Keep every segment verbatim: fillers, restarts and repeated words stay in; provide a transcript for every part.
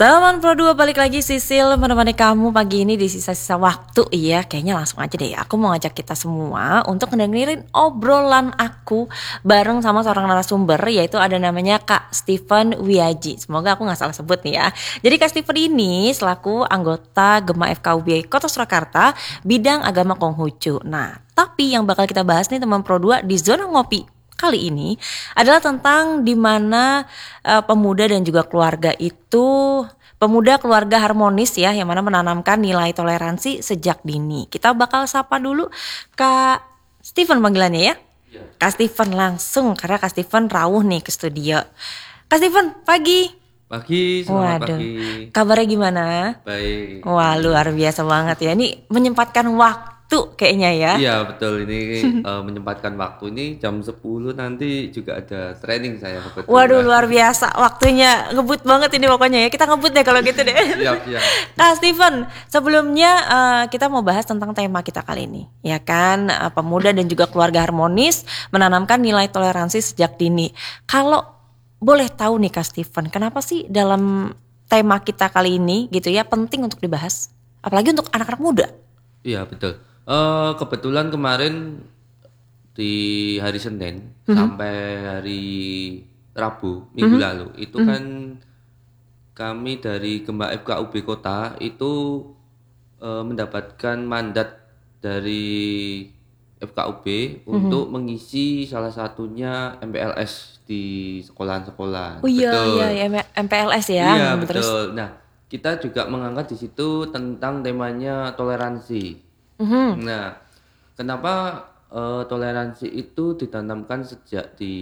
Teman Pro dua balik lagi, Sisil menemani kamu pagi ini di sisa-sisa waktu. Iya, kayaknya langsung aja deh. Aku mau ngajak kita semua untuk ngedengerin obrolan aku bareng sama seorang narasumber, yaitu ada namanya Kak Steven Wiaji. Semoga aku gak salah sebut nih ya. Jadi Kak Steven ini selaku anggota Gema F K U B Kota Surakarta, bidang agama Konghucu. Nah, tapi yang bakal kita bahas nih teman Pro dua di Zona Ngopi kali ini adalah tentang dimana uh, pemuda dan juga keluarga itu pemuda keluarga harmonis ya, yang mana menanamkan nilai toleransi sejak dini. Kita bakal sapa dulu Kak Steven panggilannya ya, ya. Kak Steven langsung, karena Kak Steven rawuh nih ke studio. Kak Steven, pagi. Pagi, selamat Waduh, pagi. Kabarnya gimana? Baik. Wah, luar biasa banget ya. Ini menyempatkan waktu kayaknya ya. Iya betul, ini uh, menyempatkan waktu. Ini jam sepuluh nanti juga ada training saya kebetulan. Waduh, luar biasa, waktunya ngebut banget ini pokoknya ya. Kita ngebut deh kalau gitu deh. Siap, siap. Kak Steven, sebelumnya uh, kita mau bahas tentang tema kita kali ini, ya kan, uh, pemuda dan juga keluarga harmonis menanamkan nilai toleransi sejak dini. Kalau boleh tahu nih Kak Steven, kenapa sih dalam tema kita kali ini gitu ya penting untuk dibahas, apalagi untuk anak-anak muda? Iya betul. Uh, kebetulan kemarin di hari Senin mm-hmm. sampai hari Rabu minggu mm-hmm. lalu itu mm-hmm. kan kami dari Gema F K U B Kota itu uh, mendapatkan mandat dari F K U B mm-hmm. untuk mengisi salah satunya M P L S di sekolahan-sekolahan. Oh iya, betul. iya, M P L S ya. Iya Terus. betul. Nah kita juga mengangkat di situ tentang temanya toleransi. Mm-hmm. Nah, kenapa uh, toleransi itu ditanamkan sejak di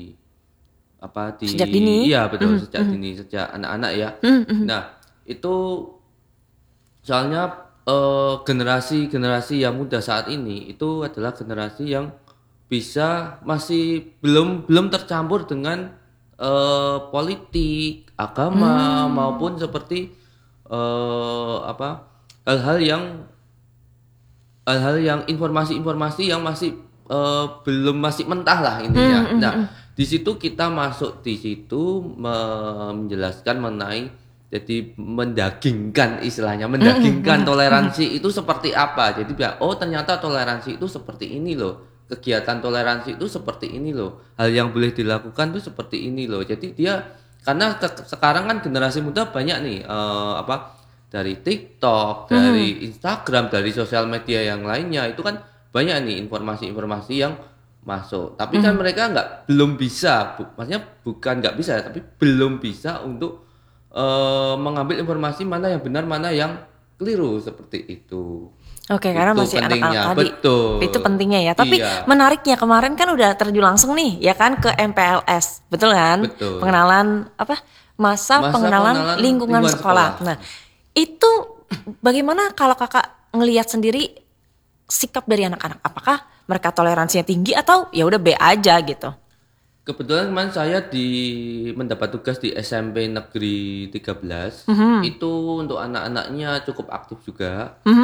apa di sejak dini? Iya betul, mm-hmm. sejak mm-hmm. dini, sejak anak-anak ya. Mm-hmm. Nah, itu soalnya uh, generasi-generasi yang muda saat ini itu adalah generasi yang bisa masih belum belum tercampur dengan uh, politik, agama mm. maupun seperti uh, apa hal-hal yang hal-hal yang informasi-informasi yang masih uh, belum masih mentah lah intinya. Mm, mm, nah, di situ kita masuk di situ menjelaskan mengenai jadi mendagingkan istilahnya, mendagingkan mm, toleransi mm. itu seperti apa. Jadi oh ternyata toleransi itu seperti ini loh. Kegiatan toleransi itu seperti ini loh. Hal yang boleh dilakukan itu seperti ini loh. Jadi dia karena ke, sekarang kan generasi muda banyak nih uh, apa dari TikTok, dari hmm. Instagram, dari sosial media yang lainnya itu kan banyak nih informasi-informasi yang masuk. Tapi hmm. kan mereka nggak belum bisa, bu, maksudnya bukan nggak bisa, tapi belum bisa untuk uh, mengambil informasi mana yang benar, mana yang keliru seperti itu. Oke, itu karena masih anak-anak tadi. Betul. Itu pentingnya ya. Tapi iya. menariknya kemarin kan udah terjun langsung nih, ya kan ke M P L S, betul kan? Betul. Pengenalan apa? Masa, Masa pengenalan, pengenalan lingkungan, lingkungan sekolah. sekolah. Nah. Itu bagaimana kalau kakak ngelihat sendiri sikap dari anak-anak? Apakah mereka toleransinya tinggi atau ya udah B aja gitu? Kebetulan kemarin saya di mendapat tugas di S M P Negeri tiga belas. Mm-hmm. Itu untuk anak-anaknya cukup aktif juga. Mm-hmm.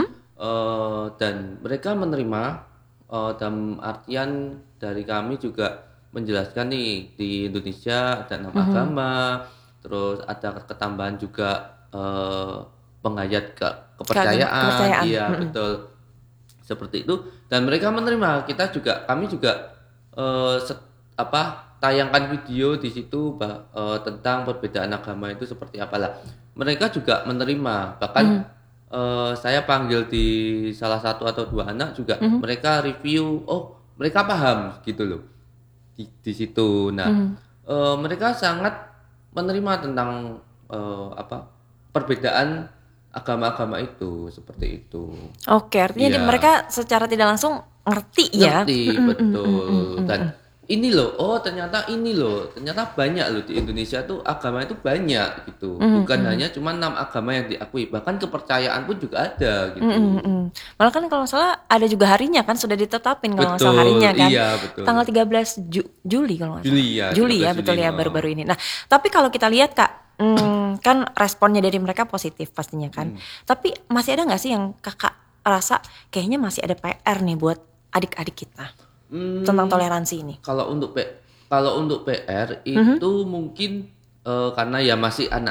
uh, dan mereka menerima uh, dalam artian dari kami juga menjelaskan nih di Indonesia ada enam mm-hmm. agama, terus ada ketambahan juga uh, penghayat ke kepercayaan, kepercayaan. Iya hmm. betul seperti itu, dan mereka menerima. Kita juga kami juga uh, set, apa tayangkan video di situ bah, uh, tentang perbedaan agama itu seperti apalah. Mereka juga menerima, bahkan hmm. uh, saya panggil di salah satu atau dua anak juga hmm. mereka review, oh mereka paham gitu loh di, di situ. Nah hmm. uh, mereka sangat menerima tentang uh, apa perbedaan agama-agama itu seperti itu. Oke, artinya ya. Mereka secara tidak langsung ngerti, ngerti ya. Ngerti, betul. Mm, mm, mm, Dan ini loh, oh ternyata ini loh, ternyata banyak loh di Indonesia tuh agama itu banyak gitu. Mm, Bukan mm. hanya cuma enam agama yang diakui, bahkan kepercayaan pun juga ada gitu. Mm, mm, mm. Malah kan kalau salah ada juga harinya kan, sudah ditetapin kalau nggak salah harinya kan. Iya, betul. Tanggal tiga belas Ju- Juli kalau nggak salah. Juli ya. Juli ya, betul Juli, ya, baru-baru ini. Nah, tapi kalau kita lihat Kak, Hmm, kan responnya dari mereka positif pastinya kan. Hmm. Tapi masih ada gak sih yang kakak rasa kayaknya masih ada P R nih buat adik-adik kita hmm, tentang toleransi ini? Kalau untuk P, kalau untuk P R itu mm-hmm. mungkin uh, karena ya masih anak